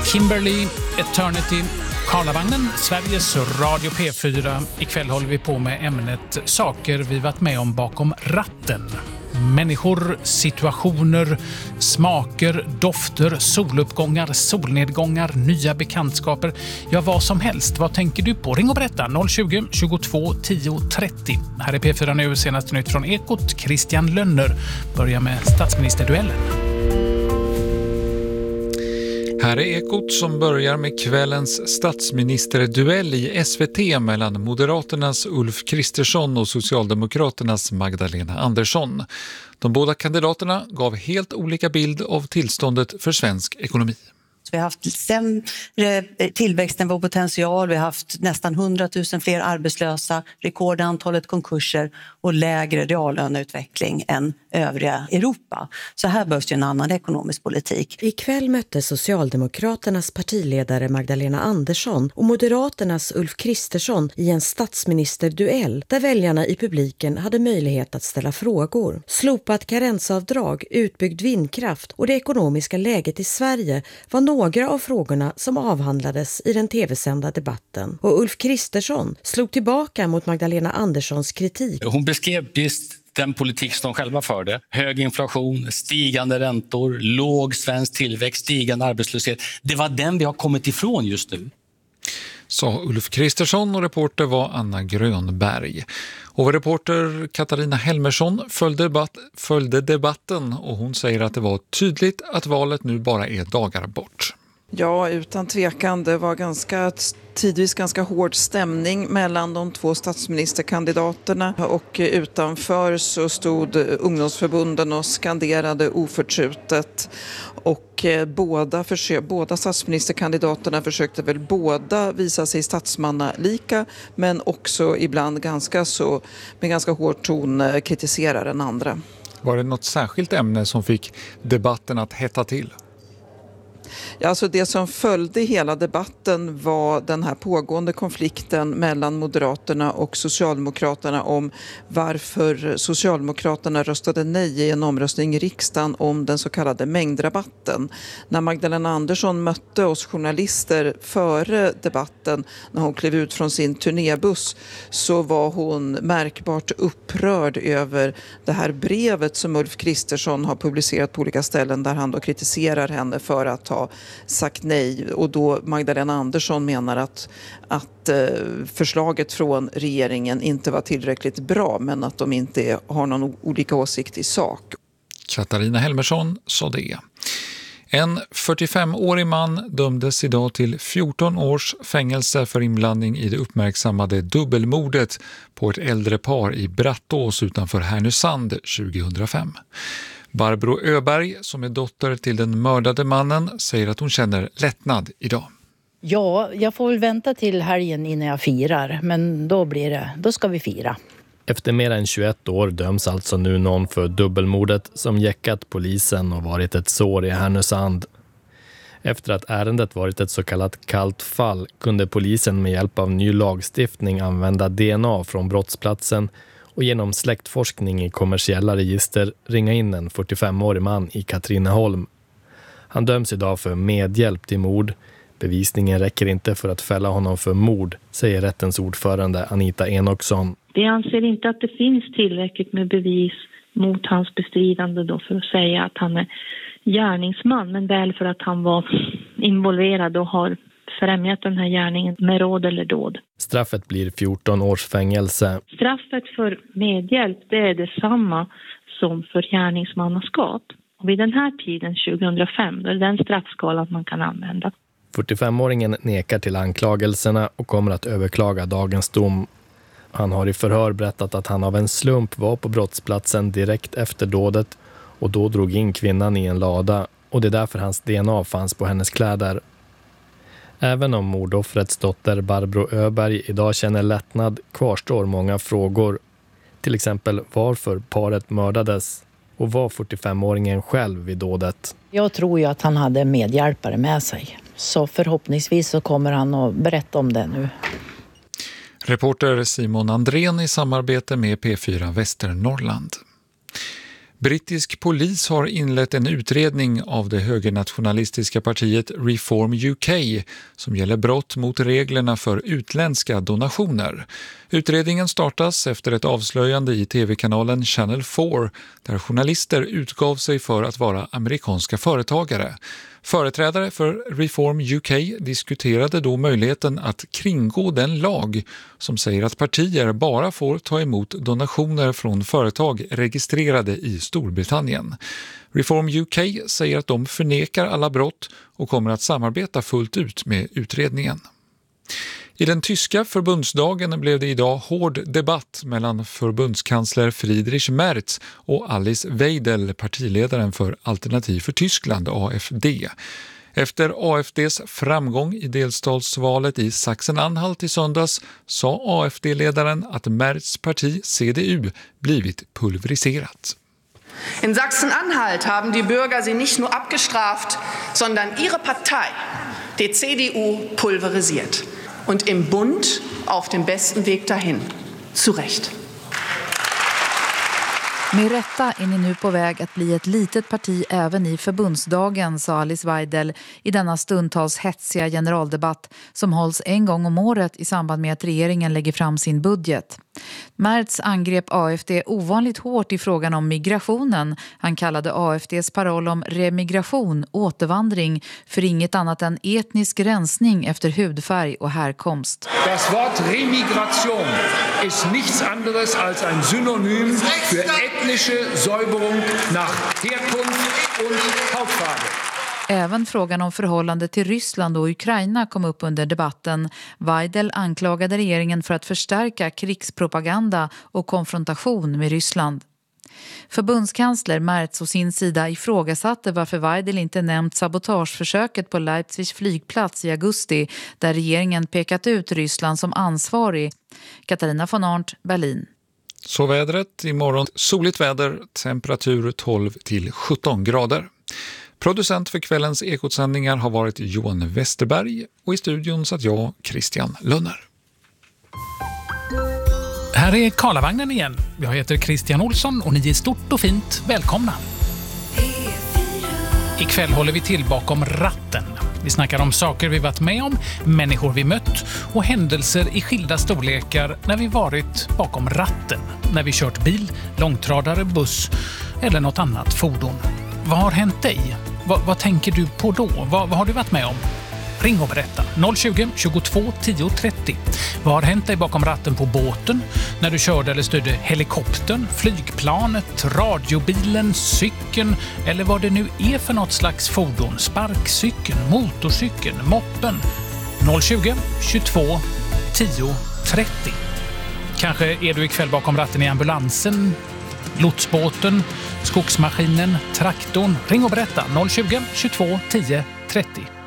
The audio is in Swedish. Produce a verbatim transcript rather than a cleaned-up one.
Kimberly, Eternity, Karlavagnen, Sveriges Radio P fyra. Ikväll håller vi på med ämnet saker vi varit med om bakom ratten. Människor, situationer, smaker, dofter, soluppgångar, solnedgångar, nya bekantskaper. Ja, vad som helst. Vad tänker du på? Ring och berätta noll tjugo, tjugotvå, tio, trettio. Här är P fyra nu, senaste nytt från Ekot. Christian Lönner börjar med statsministerduellen. Här är Ekot som börjar med kvällens statsministerduell i S V T mellan Moderaternas Ulf Kristersson och Socialdemokraternas Magdalena Andersson. De båda kandidaterna gav helt olika bild av tillståndet för svensk ekonomi. Vi har haft sämre tillväxt än vår potential, vi har haft nästan hundratusen fler arbetslösa, rekordantalet konkurser och lägre reallöneutveckling än övriga Europa. Så här behövs ju en annan ekonomisk politik. Ikväll mötte Socialdemokraternas partiledare Magdalena Andersson och Moderaternas Ulf Kristersson i en statsministerduell där väljarna i publiken hade möjlighet att ställa frågor. Slopat karensavdrag, utbyggd vindkraft och det ekonomiska läget i Sverige var några av frågorna som avhandlades i den tv-sända debatten. Och Ulf Kristersson slog tillbaka mot Magdalena Anderssons kritik. Hon beskrev just den politik som de själva förde. Hög inflation, stigande räntor, låg svensk tillväxt, stigande arbetslöshet. Det var den vi har kommit ifrån just nu. Sa Ulf Kristersson och reporter var Anna Grönberg. Och reporter Katarina Helmersson följde, debatt, följde debatten och hon säger att det var tydligt att valet nu bara är dagar bort. Ja, utan tvekan. Det var ganska tidvis ganska hård stämning mellan de två statsministerkandidaterna och utanför så stod ungdomsförbunden och skanderade oförtrutet. Och båda, försök, båda statsministerkandidaterna försökte väl båda visa sig statsmannalika men också ibland ganska så, med ganska hård ton kritisera den andra. Var det något särskilt ämne som fick debatten att hetta till? Ja, alltså det som följde hela debatten var den här pågående konflikten mellan Moderaterna och Socialdemokraterna om varför Socialdemokraterna röstade nej i en omröstning i riksdagen om den så kallade mängdrabatten. När Magdalena Andersson mötte oss journalister före debatten, när hon klev ut från sin turnébuss, så var hon märkbart upprörd över det här brevet som Ulf Kristersson har publicerat på olika ställen där han då kritiserar henne för att ha sagt nej, och då Magdalena Andersson menar att, att eh, förslaget från regeringen inte var tillräckligt bra men att de inte har någon olika åsikt i sak. Katarina Helmersson sa det. En fyrtiofemårig man dömdes idag till fjorton års fängelse för inblandning i det uppmärksammade dubbelmordet på ett äldre par i Brattås utanför Härnösand tjugohundrafem. Barbro Öberg, som är dotter till den mördade mannen, säger att hon känner lättnad idag. Ja, jag får väl vänta till helgen innan jag firar, men då blir det, då ska vi fira. Efter mer än tjugoett år döms alltså nu någon för dubbelmordet som jäckat polisen och varit ett sår i Härnösand. Efter att ärendet varit ett så kallat kallt fall kunde polisen med hjälp av ny lagstiftning använda D N A från brottsplatsen och genom släktforskning i kommersiella register ringa in en fyrtiofemårig man i Katrineholm. Han döms idag för medhjälp till mord. Bevisningen räcker inte för att fälla honom för mord, säger rättens ordförande Anita Enoksson. Vi anser inte att det finns tillräckligt med bevis mot hans bestridande då för att säga att han är gärningsman, men väl för att han var involverad och har främjat den här gärningen med råd eller dåd. Straffet blir fjorton års fängelse. Straffet för medhjälp, det är detsamma som för gärningsmannaskap. Och vid den här tiden, tjugohundrafem, då är det den straffskalan man kan använda. fyrtiofemåringen nekar till anklagelserna och kommer att överklaga dagens dom. Han har i förhör berättat att han av en slump var på brottsplatsen direkt efter dådet och då drog in kvinnan i en lada, och det är därför hans D N A fanns på hennes kläder. Även om mordoffrets dotter Barbro Öberg idag känner lättnad kvarstår många frågor. Till exempel varför paret mördades och var fyrtiofemåringen själv vid dådet. Jag tror ju att han hade medhjälpare med sig. Så förhoppningsvis så kommer han att berätta om det nu. Reporter Simon Andrén i samarbete med P fyra Västernorrland. Brittisk polis har inlett en utredning av det högernationalistiska partiet Reform U K som gäller brott mot reglerna för utländska donationer. Utredningen startas efter ett avslöjande i tv-kanalen Channel four där journalister utgav sig för att vara amerikanska företagare. Företrädare för Reform U K diskuterade då möjligheten att kringgå den lag som säger att partier bara får ta emot donationer från företag registrerade i Storbritannien. Reform U K säger att de förnekar alla brott och kommer att samarbeta fullt ut med utredningen. I den tyska förbundsdagen blev det idag hård debatt mellan förbundskansler Friedrich Merz och Alice Weidel, partiledaren för Alternativ för Tyskland, A F D. Efter A F D:s framgång i delstatsvalet i Sachsen-Anhalt i söndags sa A F D-ledaren att Merz parti C D U blivit pulveriserat. In Sachsen-Anhalt haben die Bürger sie nicht nur abgestraft, sondern ihre Partei, die C D U, pulverisiert. Und im Bund auf dem besten Weg dahin. Zu Recht. Med rätta är ni nu på väg att bli ett litet parti även i förbundsdagen, sa Alice Weidel i denna stundtals hetsiga generaldebatt som hålls en gång om året i samband med att regeringen lägger fram sin budget. Merz angrep A F D ovanligt hårt i frågan om migrationen. Han kallade A F D:s paroll om remigration, återvandring, för inget annat än etnisk rensning efter hudfärg och härkomst. Das Wort remigration ist nichts anderes als ein Synonym für ethnische Säuberung nach Herkunft und Hautfarbe. Även frågan om förhållande till Ryssland och Ukraina kom upp under debatten. Weidel anklagade regeringen för att förstärka krigspropaganda och konfrontation med Ryssland. Förbundskansler Merz å sin sida ifrågasatte varför Weidel inte nämnt sabotageförsöket på Leipzigs flygplats i augusti där regeringen pekat ut Ryssland som ansvarig. Katarina von Arndt, Berlin. Så vädret imorgon, soligt väder, temperatur tolv till sjutton grader. Producent för kvällens ekotsändningar har varit Johan Westerberg och i studion satt jag, Christian Lönner. Här är Karlavagnen igen. Jag heter Christian Olsson och ni är stort och fint välkomna. Ikväll håller vi till bakom ratten. Vi snackar om saker vi varit med om, människor vi mött och händelser i skilda storlekar när vi varit bakom ratten. När vi kört bil, långtradare, buss eller något annat fordon. Vad har hänt dig? Va, vad tänker du på då? Va, vad har du varit med om? Ring och berätta. noll tjugo, tjugotvå, tio, trettio. Vad har hänt dig bakom ratten på båten? När du körde eller styrde helikoptern, flygplanet, radiobilen, cykeln eller vad det nu är för något slags fordon. Sparkcykeln, motorcykeln, moppen. noll tjugo, tjugotvå, tio, trettio. Kanske är du ikväll bakom ratten i ambulansen, lotsbåten, skogsmaskinen, traktorn. Ring och berätta. noll tjugo, tjugotvå, tio, trettio.